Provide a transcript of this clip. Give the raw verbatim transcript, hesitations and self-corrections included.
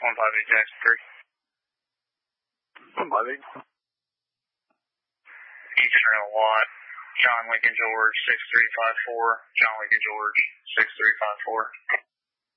one five eight Jackson three. one five eight. Eastern Watt, John Lincoln George, six three five four, John Lincoln George, six three five four.